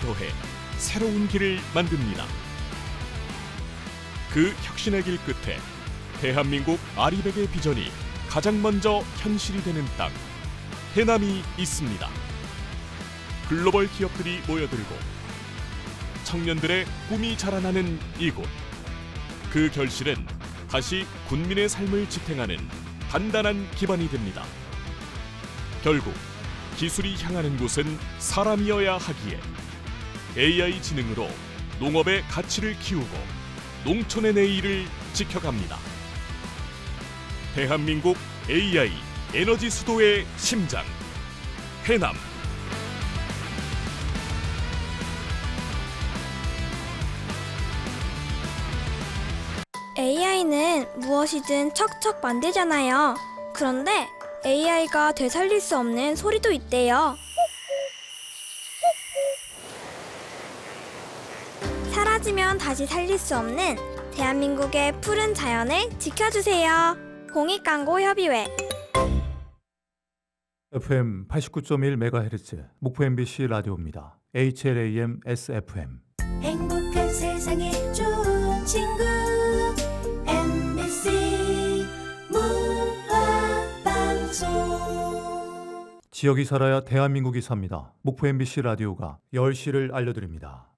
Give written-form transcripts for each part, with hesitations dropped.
더해 새로운 길을 만듭니다. 그 혁신의 길 끝에 대한민국 아리백의 비전이 가장 먼저 현실이 되는 땅, 해남이 있습니다. 글로벌 기업들이 모여들고 청년들의 꿈이 자라나는 이곳. 그 결실은 다시 군민의 삶을 지탱하는 단단한 기반이 됩니다. 결국 기술이 향하는 곳은 사람이어야 하기에 AI 지능으로 농업의 가치를 키우고 농촌의 내일을 지켜갑니다. 대한민국 AI 에너지 수도의 심장, 해남. AI는 무엇이든 척척 만들잖아요. 그런데 AI가 되살릴 수 없는 소리도 있대요. 사라지면 다시 살릴 수 없는 대한민국의 푸른 자연을 지켜주세요. 공익광고협의회. FM 89.1MHz 목포 MBC 라디오입니다. HLAM SFM. 행복한 세상에 좋은 친구 MBC 문화방송. 지역이 살아야 대한민국이 삽니다. 목포 MBC 라디오가 10시를 알려드립니다.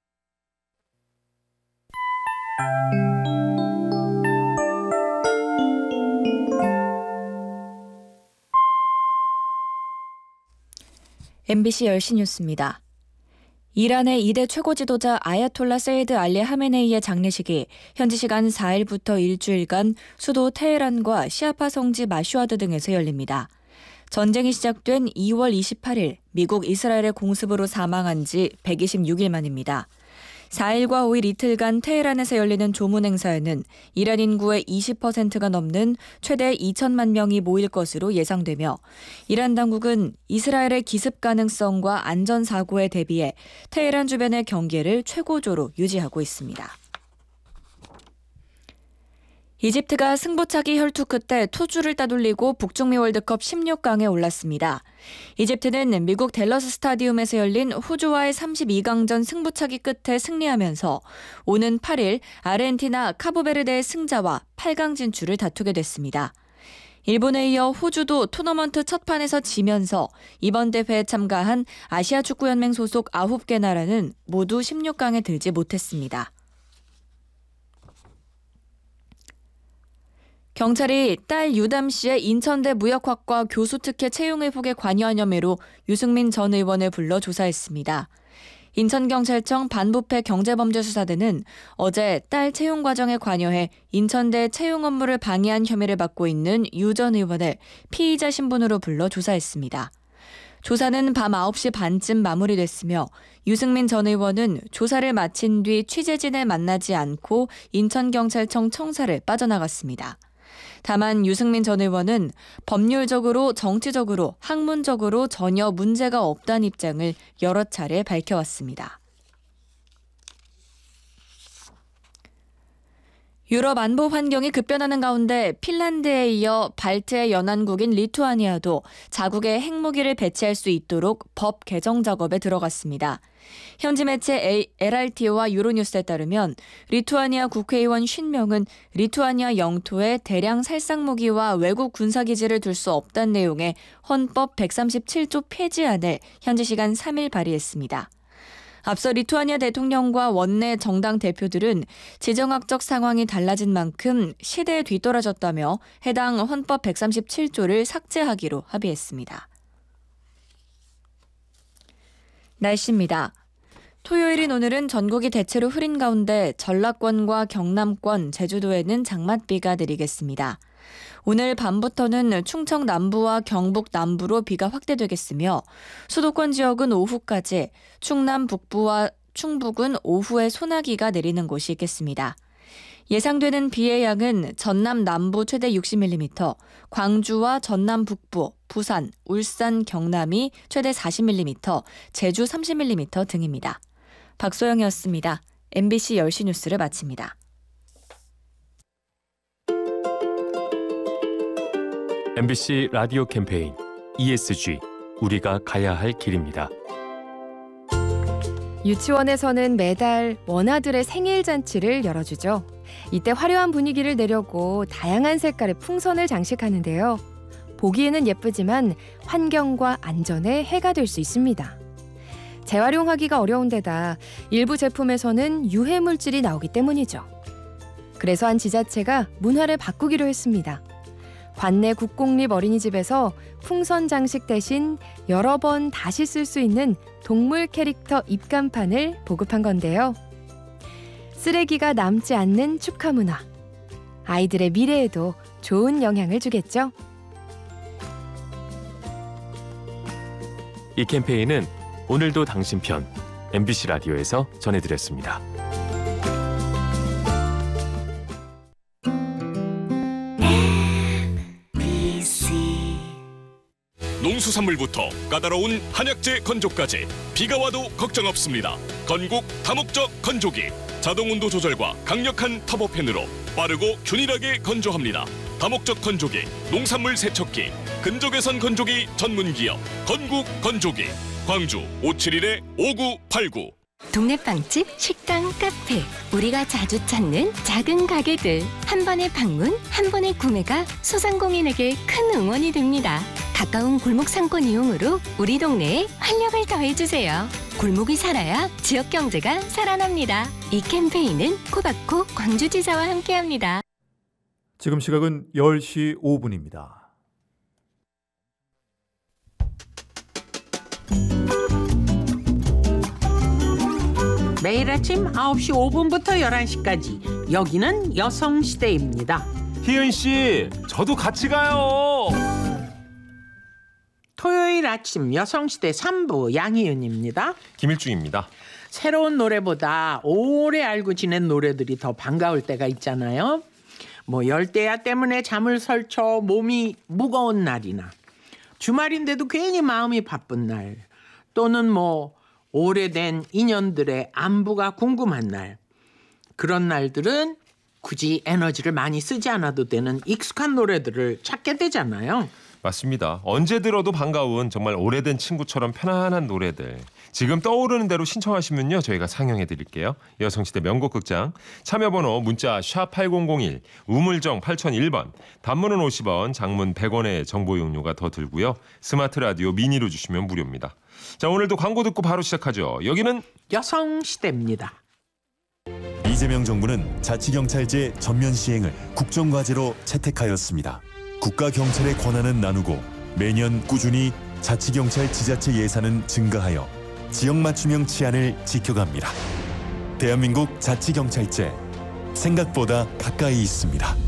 MBC 10시 뉴스입니다. 이란의 2대 최고 지도자 아야톨라 세이드 알리 하메네이의 장례식이 현지 시간 4일부터 일주일간 수도 테헤란과 시아파 성지 마슈아드 등에서 열립니다. 전쟁이 시작된 2월 28일 미국 이스라엘의 공습으로 사망한 지 126일 만입니다. 4일과 5일 이틀간 테헤란에서 열리는 조문 행사에는 이란 인구의 20%가 넘는 최대 2천만 명이 모일 것으로 예상되며 이란 당국은 이스라엘의 기습 가능성과 안전사고에 대비해 테헤란 주변의 경계를 최고조로 유지하고 있습니다. 이집트가 승부차기 혈투 끝에 투주를 따돌리고 북중미 월드컵 16강에 올랐습니다. 이집트는 미국 댈러스 스타디움에서 열린 호주와의 32강전 승부차기 끝에 승리하면서 오는 8일 아르헨티나 카보베르데의 승자와 8강 진출을 다투게 됐습니다. 일본에 이어 호주도 토너먼트 첫 판에서 지면서 이번 대회에 참가한 아시아 축구연맹 소속 9개 나라는 모두 16강에 들지 못했습니다. 경찰이 딸 유담 씨의 인천대 무역학과 교수 특혜 채용 의혹에 관여한 혐의로 유승민 전 의원을 불러 조사했습니다. 인천경찰청 반부패 경제범죄수사대는 어제 딸 채용 과정에 관여해 인천대 채용 업무를 방해한 혐의를 받고 있는 유 전 의원을 피의자 신분으로 불러 조사했습니다. 조사는 밤 9시 반쯤 마무리됐으며 유승민 전 의원은 조사를 마친 뒤 취재진을 만나지 않고 인천경찰청 청사를 빠져나갔습니다. 다만 유승민 전 의원은 법률적으로, 정치적으로, 학문적으로 전혀 문제가 없다는 입장을 여러 차례 밝혀왔습니다. 유럽 안보 환경이 급변하는 가운데 핀란드에 이어 발트의 연안국인 리투아니아도 자국의 핵무기를 배치할 수 있도록 법 개정 작업에 들어갔습니다. 현지 매체 LRT와 유로뉴스에 따르면 리투아니아 국회의원 50명은 리투아니아 영토에 대량 살상무기와 외국 군사기지를 둘 수 없다는 내용의 헌법 137조 폐지안을 현지 시간 3일 발의했습니다. 앞서 리투아니아 대통령과 원내 정당 대표들은 지정학적 상황이 달라진 만큼 시대에 뒤떨어졌다며 해당 헌법 137조를 삭제하기로 합의했습니다. 날씨입니다. 토요일인 오늘은 전국이 대체로 흐린 가운데 전라권과 경남권, 제주도에는 장맛비가 내리겠습니다. 오늘 밤부터는 충청 남부와 경북 남부로 비가 확대되겠으며 수도권 지역은 오후까지, 충남 북부와 충북은 오후에 소나기가 내리는 곳이 있겠습니다. 예상되는 비의 양은 전남 남부 최대 60mm, 광주와 전남 북부, 부산, 울산, 경남이 최대 40mm, 제주 30mm 등입니다. 박소영이었습니다. MBC 10시 뉴스를 마칩니다. MBC 라디오 캠페인 ESG, 우리가 가야 할 길입니다. 유치원에서는 매달 원아들의 생일 잔치를 열어주죠. 이때 화려한 분위기를 내려고 다양한 색깔의 풍선을 장식하는데요. 보기에는 예쁘지만 환경과 안전에 해가 될 수 있습니다. 재활용하기가 어려운 데다 일부 제품에서는 유해 물질이 나오기 때문이죠. 그래서 한 지자체가 문화를 바꾸기로 했습니다. 관내 국공립 어린이집에서 풍선 장식 대신 여러 번 다시 쓸 수 있는 동물 캐릭터 입간판을 보급한 건데요. 쓰레기가 남지 않는 축하 문화. 아이들의 미래에도 좋은 영향을 주겠죠. 이 캠페인은 오늘도 당신 편 MBC 라디오에서 전해드렸습니다. 농수산물부터 까다로운 한약재 건조까지 비가 와도 걱정 없습니다. 건국 다목적 건조기, 자동 온도 조절과 강력한 터보팬으로 빠르고 균일하게 건조합니다. 다목적 건조기, 농산물 세척기, 근조개선 건조기 전문기업 건국 건조기, 광주 571-5989. 동네 빵집, 식당, 카페, 우리가 자주 찾는 작은 가게들. 한 번의 방문, 한 번의 구매가 소상공인에게 큰 응원이 됩니다. 가까운 골목 상권 이용으로 우리 동네에 활력을 더해주세요. 골목이 살아야 지역 경제가 살아납니다. 이 캠페인은 코바코 광주지사와 함께합니다. 지금 시각은 10시 5분입니다. 매일 아침 9시 5분부터 11시까지 여기는 여성시대입니다. 희은씨, 저도 같이 가요. 토요일 아침 여성시대 3부 양희은입니다. 김일중입니다. 새로운 노래보다 오래 알고 지낸 노래들이 더 반가울 때가 있잖아요. 뭐 열대야 때문에 잠을 설쳐 몸이 무거운 날이나, 주말인데도 괜히 마음이 바쁜 날, 또는 뭐 오래된 인연들의 안부가 궁금한 날, 그런 날들은 굳이 에너지를 많이 쓰지 않아도 되는 익숙한 노래들을 찾게 되잖아요. 맞습니다. 언제 들어도 반가운 정말 오래된 친구처럼 편안한 노래들. 지금 떠오르는 대로 신청하시면요, 저희가 상영해드릴게요. 여성시대 명곡극장. 참여번호 문자 샵8001, 우물정 8001번, 단문은 50원, 장문 100원의 정보 이용료가 더 들고요. 스마트 라디오 미니로 주시면 무료입니다. 자, 오늘도 광고 듣고 바로 시작하죠. 여기는 여성시대입니다. 이재명 정부는 자치경찰제 전면 시행을 국정과제로 채택하였습니다. 국가경찰의 권한은 나누고 매년 꾸준히 자치경찰 지자체 예산은 증가하여 지역 맞춤형 치안을 지켜갑니다. 대한민국 자치경찰제, 생각보다 가까이 있습니다.